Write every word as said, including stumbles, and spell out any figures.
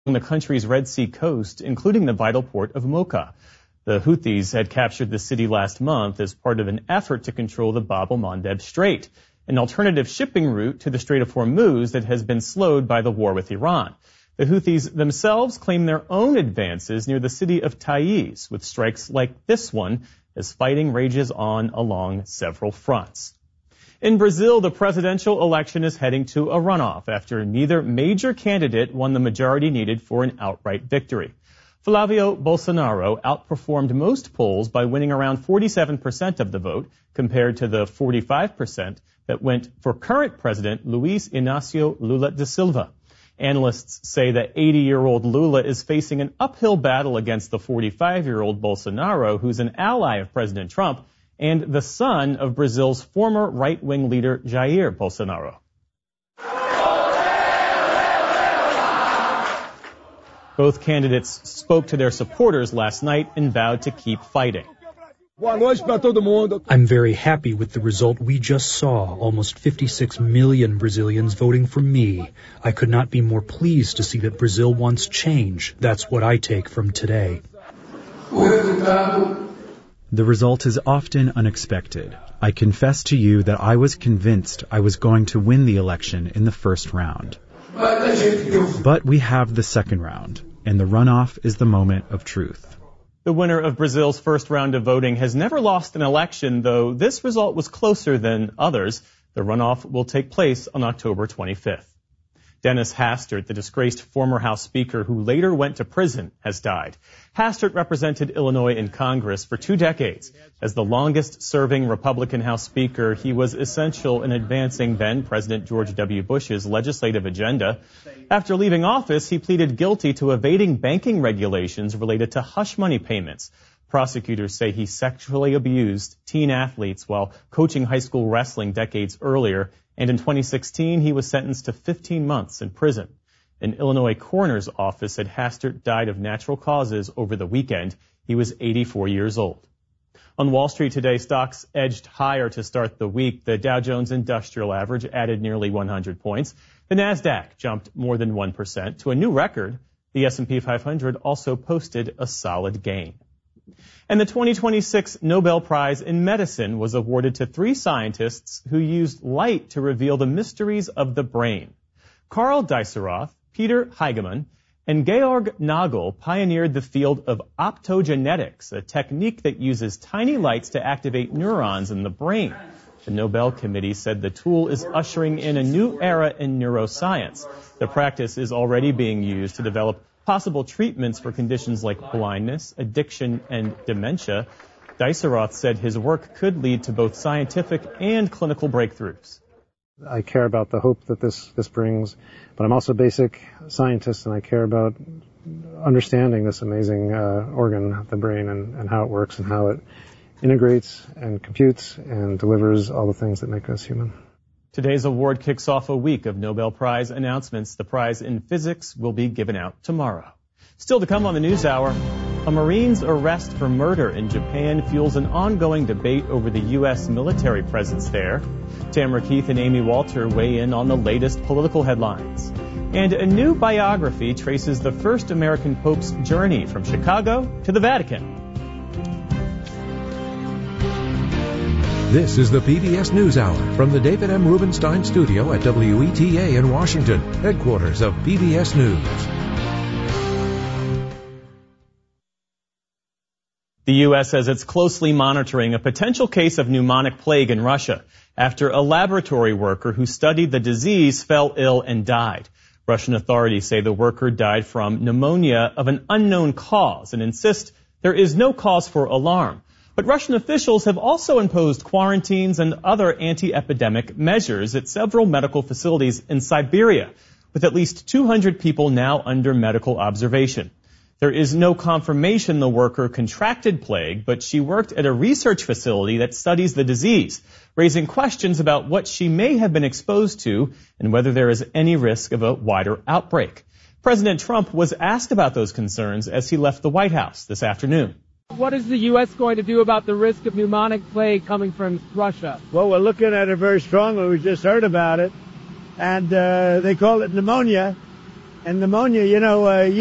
the country's Red Sea coast, including the vital port of Mocha. The Houthis had captured the city last month as part of an effort to control the Bab el-Mandeb Strait, an alternative shipping route to the Strait of Hormuz that has been slowed by the war with Iran. The Houthis themselves claim their own advances near the city of Taiz, with strikes like this one as fighting rages on along several fronts. In Brazil, the presidential election is heading to a runoff after neither major candidate won the majority needed for an outright victory. Flavio Bolsonaro outperformed most polls by winning around forty-seven percent of the vote, compared to the forty-five percent that went for current president Luiz Inácio Lula da Silva. Analysts say that eighty-year-old Lula is facing an uphill battle against the forty-five-year-old Bolsonaro, who's an ally of President Trump and the son of Brazil's former right-wing leader Jair Bolsonaro. Both candidates spoke to their supporters last night and vowed to keep fighting. I'm very happy with the result we just saw. Almost fifty-six million Brazilians voting for me. I could not be more pleased to see that Brazil wants change. That's what I take from today. The result is often unexpected. I confess to you that I was convinced I was going to win the election in the first round. But we have the second round, and the runoff is the moment of truth. The winner of Brazil's first round of voting has never lost an election, though this result was closer than others. The runoff will take place on October twenty-fifth. Dennis Hastert, the disgraced former House Speaker who later went to prison, has died. Hastert represented Illinois in Congress for two decades. As the longest-serving Republican House Speaker, he was essential in advancing then-President George W. Bush's legislative agenda. After leaving office, he pleaded guilty to evading banking regulations related to hush money payments. Prosecutors say he sexually abused teen athletes while coaching high school wrestling decades earlier, and in twenty sixteen, he was sentenced to fifteen months in prison. An Illinois coroner's office said Hastert died of natural causes over the weekend. He was eighty-four years old. On Wall Street today, stocks edged higher to start the week. The Dow Jones Industrial Average added nearly one hundred points. The Nasdaq jumped more than one percent to a new record. The S and P five hundred also posted a solid gain. And the twenty twenty-six Nobel Prize in Medicine was awarded to three scientists who used light to reveal the mysteries of the brain. Carl Dieseroth, Peter Heigemann, and Georg Nagel pioneered the field of optogenetics, a technique that uses tiny lights to activate neurons in the brain. The Nobel Committee said the tool is ushering in a new era in neuroscience. The practice is already being used to develop possible treatments for conditions like blindness, addiction, and dementia. Dieseroth said his work could lead to both scientific and clinical breakthroughs. I care about the hope that this, this brings, but I'm also a basic scientist, and I care about understanding this amazing uh, organ, the brain, and, and how it works and how it integrates and computes and delivers all the things that make us human. Today's award kicks off a week of Nobel Prize announcements. The prize in physics will be given out tomorrow. Still to come on the News Hour, a Marine's arrest for murder in Japan fuels an ongoing debate over the U S military presence there. Tamara Keith and Amy Walter weigh in on the latest political headlines. And a new biography traces the first American Pope's journey from Chicago to the Vatican. This is the P B S News Hour from the David M. Rubenstein Studio at W E T A in Washington, headquarters of P B S News. The U S says it's closely monitoring a potential case of pneumonic plague in Russia after a laboratory worker who studied the disease fell ill and died. Russian authorities say the worker died from pneumonia of an unknown cause and insist there is no cause for alarm. But Russian officials have also imposed quarantines and other anti-epidemic measures at several medical facilities in Siberia, with at least two hundred people now under medical observation. There is no confirmation the worker contracted plague, but she worked at a research facility that studies the disease, raising questions about what she may have been exposed to and whether there is any risk of a wider outbreak. President Trump was asked about those concerns as he left the White House this afternoon. What is the U S going to do about the risk of pneumonic plague coming from Russia? Well, we're looking at it very strongly. We just heard about it. And uh, they call it pneumonia. And pneumonia, you know, uh,